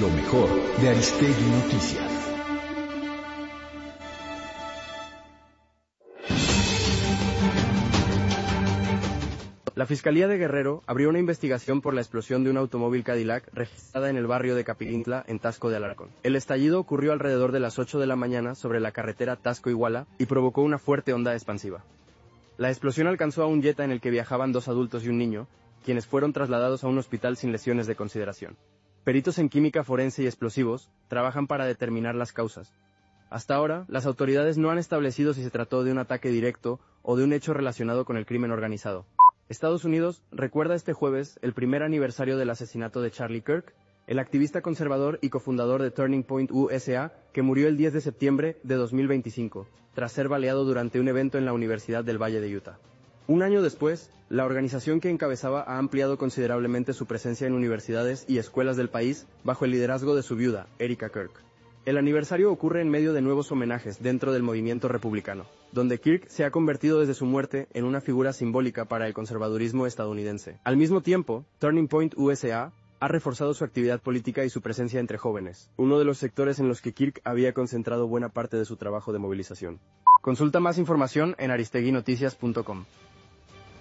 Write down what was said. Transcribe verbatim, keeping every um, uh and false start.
Lo mejor de Aristegui Noticias. La Fiscalía de Guerrero abrió una investigación por la explosión de un automóvil Cadillac registrada en el barrio de Capilintla, en Taxco de Alarcón. El estallido ocurrió alrededor de las ocho de la mañana sobre la carretera Taxco-Iguala y provocó una fuerte onda expansiva. La explosión alcanzó a un Jetta en el que viajaban dos adultos y un niño, quienes fueron trasladados a un hospital sin lesiones de consideración. Peritos en química forense y explosivos trabajan para determinar las causas. Hasta ahora, las autoridades no han establecido si se trató de un ataque directo o de un hecho relacionado con el crimen organizado. Estados Unidos recuerda este jueves el primer aniversario del asesinato de Charlie Kirk, el activista conservador y cofundador de Turning Point U S A, que murió el diez de septiembre de dos mil veinticinco, tras ser baleado durante un evento en la Universidad del Valle de Utah. Un año después, la organización que encabezaba ha ampliado considerablemente su presencia en universidades y escuelas del país bajo el liderazgo de su viuda, Erika Kirk. El aniversario ocurre en medio de nuevos homenajes dentro del movimiento republicano, donde Kirk se ha convertido desde su muerte en una figura simbólica para el conservadurismo estadounidense. Al mismo tiempo, Turning Point U S A ha reforzado su actividad política y su presencia entre jóvenes, uno de los sectores en los que Kirk había concentrado buena parte de su trabajo de movilización. Consulta más información en aristegui noticias punto com.